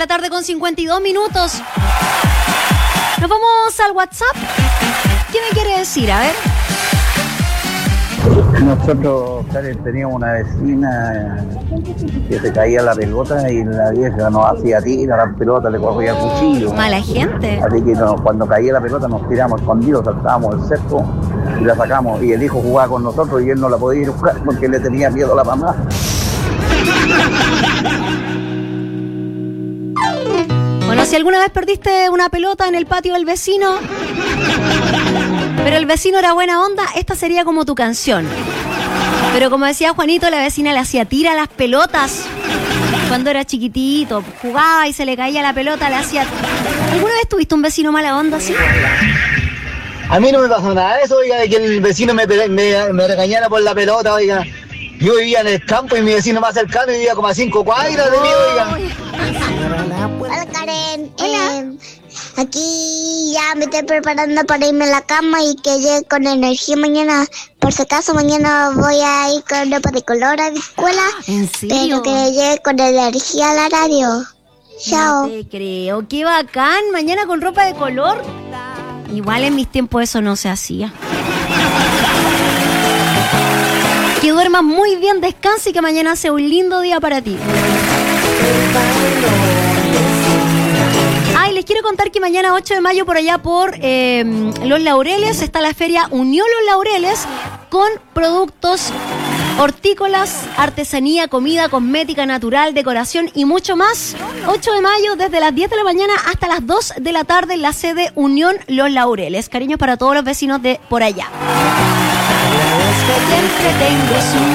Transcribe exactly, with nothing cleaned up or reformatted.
la tarde con cincuenta y dos minutos. Nos vamos al WhatsApp. ¿Qué me quiere decir? A ver. Nosotros, Karen, teníamos una vecina que se caía la pelota y la vieja nos hacía tira la pelota, le cogía el cuchillo. Mala gente. Así que no, cuando caía la pelota nos tiramos escondidos, saltábamos el cerco y la sacamos. Y el hijo jugaba con nosotros y él no la podía ir a buscar porque le tenía miedo a la mamá. Bueno, si alguna vez perdiste una pelota en el patio del vecino, pero el vecino era buena onda, esta sería como tu canción. Pero como decía Juanito, la vecina le hacía tira las pelotas cuando era chiquitito, jugaba y se le caía la pelota, le hacía... ¿Alguna vez tuviste un vecino mala onda así? A mí no me pasó nada de eso, oiga, de que el vecino me, me, me regañara por la pelota, oiga. Yo vivía en el campo y mi vecino más cercano vivía como a cinco cuadras de mí, oiga. Hola, Karen. Eh, aquí ya me estoy preparando para irme a la cama y que llegue con energía mañana. Por si acaso, mañana voy a ir con ropa de color a la escuela. ¿En serio? Pero que llegue con energía a la radio. Chao. No te creo. Qué bacán. Mañana con ropa de color. Igual en mis tiempos eso no se hacía. Que duermas muy bien, descanse y que mañana sea un lindo día para ti. Ay, les quiero contar que mañana ocho de mayo por allá por eh, Los Laureles está la feria Unión Los Laureles con productos hortícolas, artesanía, comida, cosmética natural, decoración y mucho más. ocho de mayo desde las diez de la mañana hasta las dos de la tarde en la sede Unión Los Laureles. Cariños para todos los vecinos de por allá. Siempre tengo su